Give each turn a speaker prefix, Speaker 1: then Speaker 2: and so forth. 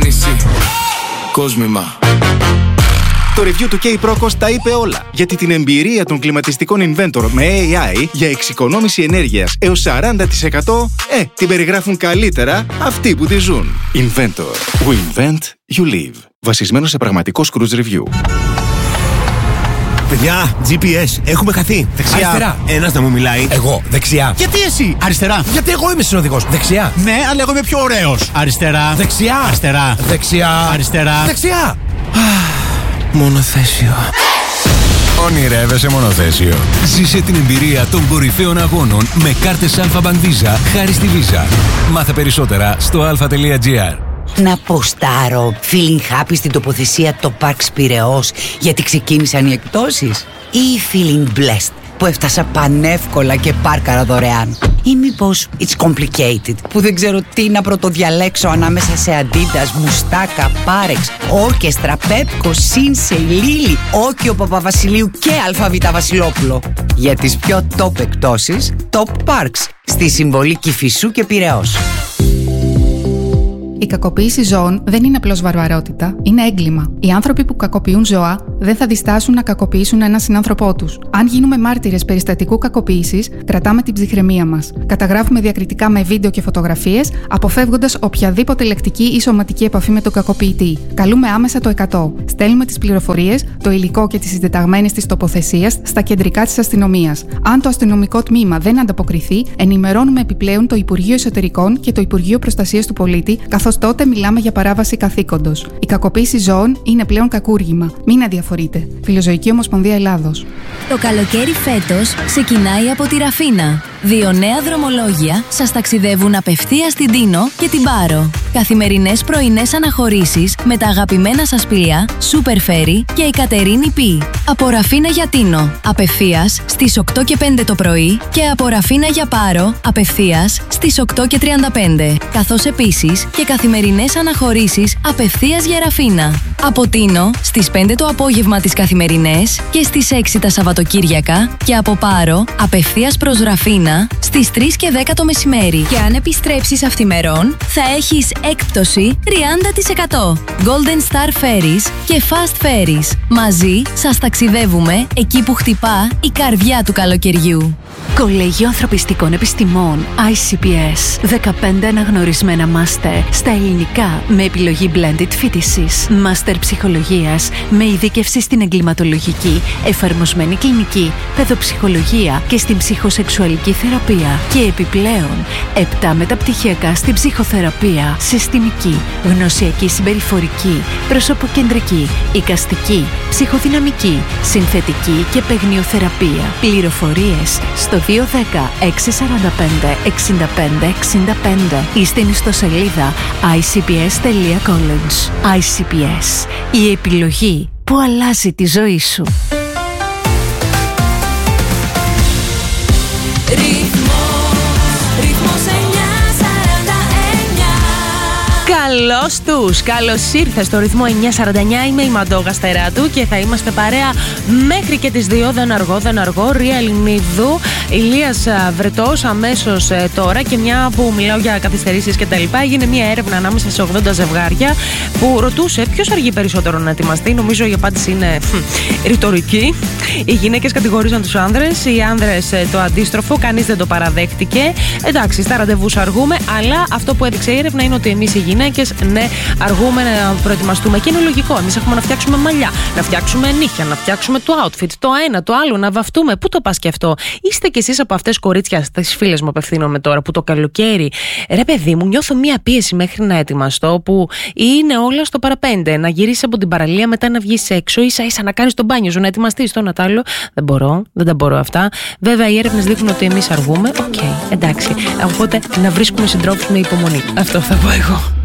Speaker 1: κίνηση. Κόσμημα.
Speaker 2: Το review του K-Procos τα είπε όλα. Γιατί την εμπειρία των κλιματιστικών Inventor με AI για εξοικονόμηση ενέργειας έως 40% την περιγράφουν καλύτερα αυτοί που τη ζουν. Inventor. We invent, you live. Βασισμένο σε πραγματικό Cruise Review.
Speaker 3: Παιδιά, GPS, έχουμε χαθεί. Δεξιά.
Speaker 4: Αριστερά.
Speaker 3: Ένας να μου μιλάει.
Speaker 4: Εγώ, δεξιά.
Speaker 5: Γιατί εσύ, αριστερά.
Speaker 4: Γιατί εγώ είμαι συνοδηγός. Δεξιά.
Speaker 5: Ναι, αλλά εγώ είμαι πιο ωραίος. Αριστερά.
Speaker 4: Δεξιά.
Speaker 5: Αριστερά.
Speaker 4: Δεξιά.
Speaker 5: Αριστερά.
Speaker 4: Δεξιά.
Speaker 1: Μονοθέσιο.
Speaker 6: Ονειρεύεσαι μονοθέσιο. Ζήσε την εμπειρία των κορυφαίων αγώνων με κάρτες Alpha Bank Visa χάρη στη Visa. Μάθε περισσότερα στο alpha.gr.
Speaker 7: Να ποστάρω feeling happy στην τοποθεσία το Parks Πειραιώς γιατί ξεκίνησαν οι εκπτώσεις, ή feeling blessed που έφτασα πανεύκολα και πάρκαρα δωρεάν, ή μήπως it's complicated που δεν ξέρω τι να πρωτοδιαλέξω ανάμεσα σε Adidas, Μουστάκα, Πάρεξ, Όρκεστρα, Πέπκο, Σίνσεϊ, Λίλι, Όκιο Παπαβασιλείου και Αλφαβήτα Βασιλόπουλο. Για τις πιο top εκπτώσεις, Top Parks στη Συμβολή Κηφισού και Πειραιώς.
Speaker 8: Η κακοποίηση ζώων δεν είναι απλώς βαρβαρότητα, είναι έγκλημα. Οι άνθρωποι που κακοποιούν ζώα δεν θα διστάσουν να κακοποιήσουν έναν συνάνθρωπό τους. Αν γίνουμε μάρτυρες περιστατικού κακοποίησης, κρατάμε την ψυχραιμία μας. Καταγράφουμε διακριτικά με βίντεο και φωτογραφίες, αποφεύγοντας οποιαδήποτε λεκτική ή σωματική επαφή με τον κακοποιητή. Καλούμε άμεσα το 100. Στέλνουμε τις πληροφορίες, το υλικό και τις συντεταγμένες της τοποθεσίας στα κεντρικά της αστυνομίας. Αν το αστυνομικό τμήμα δεν ανταποκριθεί, ενημερώνουμε επιπλέον το Υπουργείο Εσωτερικών και το Υπουργείο Προστασίας του Πολίτη, καθώς τότε μιλάμε για παράβαση καθήκοντος. Η κακοποίηση ζώων είναι πλέον κακούργημα. Μην αδιαφορείτε. Φιλοζωική Ομοσπονδία Ελλάδος.
Speaker 9: Το καλοκαίρι φέτος ξεκινάει από τη Ραφίνα. 2 νέα δρομολόγια σας ταξιδεύουν απευθείας στην Τίνο και την Πάρο. Καθημερινές πρωινές αναχωρήσεις με τα αγαπημένα σας πλοία Super Ferry και η Κατερίνη Π. Από Ραφίνα για Τίνο, απευθείας στις 8 και 5 το πρωί, και από Ραφίνα για Πάρο, απευθείας στις 8 και 35. Καθώς επίσης και καθημερινές αναχωρήσεις απευθείας για Ραφίνα. Από Τίνο στις 5 το απόγευμα τις καθημερινές και στις 6 τα Σαββατοκύριακα, και από Πάρο απευθείας προς Ραφίνα στις 3 και 10 το μεσημέρι. Και αν επιστρέψεις αυθημερών θα έχεις έκπτωση 30%. Golden Star Ferries και Fast Ferries. Μαζί σας ταξιδεύουμε εκεί που χτυπά η καρδιά του καλοκαιριού.
Speaker 10: Κολέγιο Ανθρωπιστικών Επιστημών ICPS. 15 αναγνωρισμένα μάστερ στα ελληνικά με επιλογή blended φοιτησης. Μάστερ ψυχολογίας με ειδίκευση στην εγκληματολογική, εφαρμοσμένη κλινική, παιδοψυχολογία και στην ψυχοσεξουαλική θεραπεία. Και επιπλέον 7 μεταπτυχιακά στην ψυχοθεραπεία, συστημική, γνωσιακή συμπεριφορική, προσωποκεντρική, εικαστική, ψυχοδυναμική, συνθετική και παιγνιοθεραπεία. Πληροφορίες στο 210 645 65 65 ή στην ιστοσελίδα icps.college. ICPS. Η επιλογή που αλλάζει τη ζωή σου.
Speaker 11: Καλώς τους! Καλώς ήρθε στο ρυθμό 949. Είμαι η Μαντώ Γαστεράτου και θα είμαστε παρέα μέχρι και τις 2. Δεν αργώ. Ρία Ελληνίδου, Ηλίας Βρετός αμέσως τώρα. Και μια που μιλάω για καθυστερήσεις και τα λοιπά, έγινε μια έρευνα ανάμεσα σε 80 ζευγάρια που ρωτούσε ποιος αργεί περισσότερο να ετοιμαστεί. Νομίζω η απάντηση είναι ρητορική. Οι γυναίκες κατηγορίζαν τους άνδρες, οι άνδρες το αντίστροφο. Κανείς δεν το παραδέχτηκε. Εντάξει, στα ραντεβούς αργούμε, αλλά αυτό που έδειξε η έρευνα είναι ότι εμείς οι γυναίκες, ναι, αργούμε να προετοιμαστούμε. Και είναι λογικό. Εμείς έχουμε να φτιάξουμε μαλλιά, να φτιάξουμε νύχια, να φτιάξουμε το outfit, το ένα, το άλλο, να βαφτούμε. Πού το πας και αυτό? Είστε κι εσείς από αυτές κορίτσια, στις φίλες μου απευθύνομαι τώρα, που το καλοκαίρι, ρε παιδί μου, νιώθω μία πίεση μέχρι να ετοιμαστώ, που είναι όλα στο παραπέντε. Να γυρίσεις από την παραλία, μετά να βγεις έξω, ίσα-ίσα να κάνεις τον μπάνιο σου, να ετοιμαστείς το ένα τ' άλλο. Δεν τα μπορώ αυτά. Βέβαια, οι έρευνες δείχνουν ότι εμείς αργούμε. Οκ, εντάξει. Οπότε να βρίσκουμε συντρόφους με υπομονή. Αυτό θα πω εγώ.